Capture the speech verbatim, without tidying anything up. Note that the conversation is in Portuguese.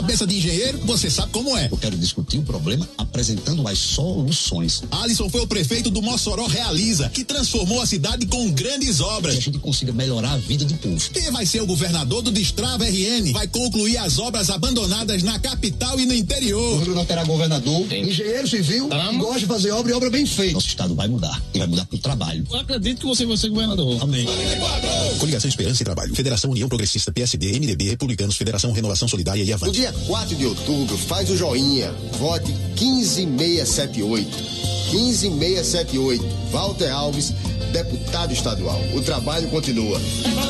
Cabeça de engenheiro, você sabe como é. Eu quero discutir o problema apresentando as soluções. Alisson foi o prefeito do Mossoró Realiza, que transformou a cidade com grandes obras. Que a gente consiga melhorar a vida do povo. Quem vai ser o governador do Destrava R N? Vai concluir as obras abandonadas na capital e no interior. O Rio não terá governador, Tem. engenheiro civil, que gosta de fazer obra e obra bem feita. Nosso estado vai mudar, e vai mudar pro trabalho. Eu acredito que você vai ser governador. Amém. Coligação Esperança e Trabalho. Federação União Progressista, P S D, M D B, Republicanos, Federação Renovação Solidária e Avante. No dia quatro de outubro, faz o joinha. Vote quinze mil seiscentos e setenta e oito. quinze mil seiscentos e setenta e oito. Walter Alves, deputado estadual. O trabalho continua.